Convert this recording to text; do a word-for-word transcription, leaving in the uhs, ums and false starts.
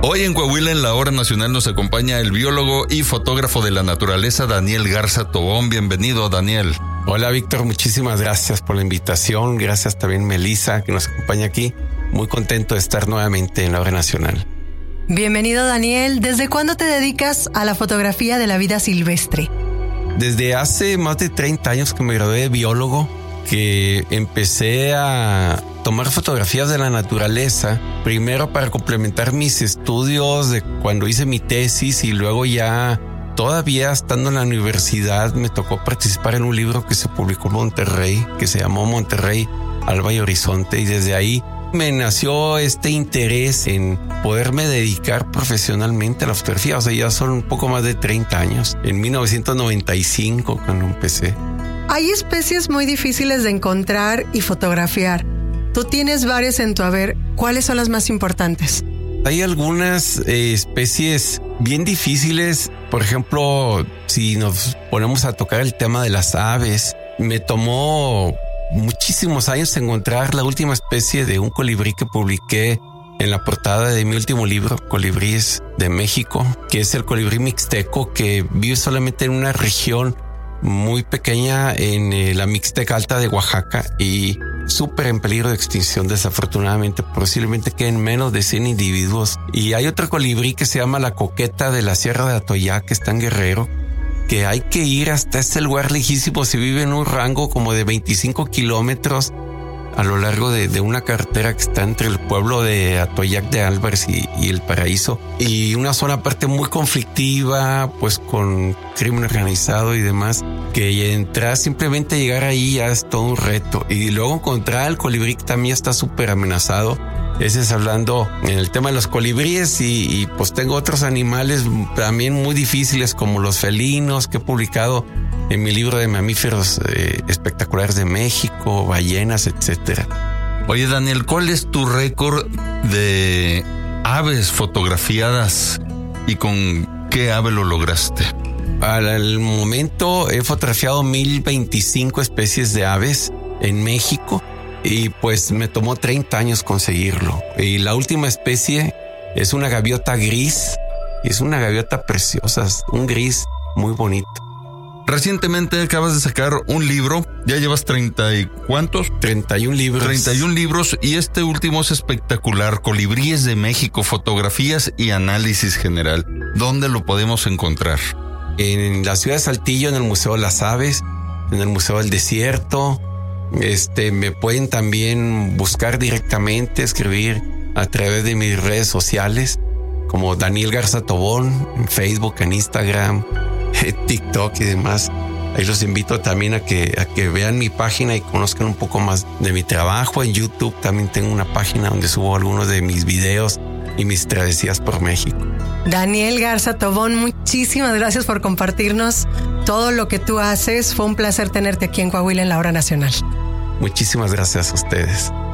Hoy en Coahuila, en la Hora Nacional, nos acompaña el biólogo y fotógrafo de la naturaleza, Daniel Garza Tobón. Bienvenido, Daniel. Hola, Víctor. Muchísimas gracias por la invitación. Gracias también, Melissa, que nos acompaña aquí. Muy contento de estar nuevamente en la Hora Nacional. Bienvenido, Daniel. ¿Desde cuándo te dedicas a la fotografía de la vida silvestre? Desde hace más de treinta años que me gradué de biólogo, que empecé a tomar fotografías de la naturaleza, primero para complementar mis estudios de cuando hice mi tesis, y luego ya todavía estando en la universidad me tocó participar en un libro que se publicó en Monterrey, que se llamó Monterrey, Alba y Horizonte, y desde ahí me nació este interés en poderme dedicar profesionalmente a la fotografía. O sea, ya son un poco más de treinta años, en mil novecientos noventa y cinco cuando empecé. Hay especies muy difíciles de encontrar y fotografiar. Tú tienes varias en tu haber. ¿Cuáles son las más importantes? Hay algunas eh, especies bien difíciles. Por ejemplo, si nos ponemos a tocar el tema de las aves, me tomó muchísimos años encontrar la última especie de un colibrí que publiqué en la portada de mi último libro, Colibríes de México, que es el colibrí mixteco, que vive solamente en una región muy pequeña en eh, la Mixteca Alta de Oaxaca y súper en peligro de extinción, desafortunadamente. Posiblemente queden menos de cien individuos. Y hay otro colibrí que se llama la coqueta de la Sierra de Atoyac, que está en Guerrero, que hay que ir hasta ese lugar lejísimo. Se vive en un rango como de veinticinco kilómetros a lo largo de, de una carretera que está entre el pueblo de Atoyac de Álvarez y, y El Paraíso, y una zona aparte muy conflictiva, pues con crimen organizado y demás, que entrar, simplemente llegar ahí ya es todo un reto. Y luego encontrar el colibrí, que también está súper amenazado. Ese es hablando en el tema de los colibríes, y, y pues tengo otros animales también muy difíciles como los felinos, que he publicado en mi libro de mamíferos eh, espectaculares de México, ballenas, etcétera. Oye, Daniel, ¿cuál es tu récord de aves fotografiadas y con qué ave lo lograste? Al momento he fotografiado mil veinticinco especies de aves en México, y pues me tomó treinta años conseguirlo. Y la última especie es una gaviota gris, y es una gaviota preciosa, un gris muy bonito. Recientemente acabas de sacar un libro, ya llevas treinta y cuántos? treinta y un libros. treinta y un libros, y este último es espectacular, Colibríes de México, fotografías y análisis general. ¿Dónde lo podemos encontrar? En la ciudad de Saltillo, en el Museo de las Aves, en el Museo del Desierto. Este, me pueden también buscar directamente, escribir a través de mis redes sociales, como Daniel Garza Tobón, en Facebook, en Instagram, TikTok y demás. Ahí los invito también a que, a que vean mi página y conozcan un poco más de mi trabajo. En YouTube también tengo una página donde subo algunos de mis videos y mis travesías por México. Daniel Garza Tobón, muchísimas gracias por compartirnos todo lo que tú haces. Fue un placer tenerte aquí en Coahuila en la Hora Nacional. Muchísimas gracias a ustedes.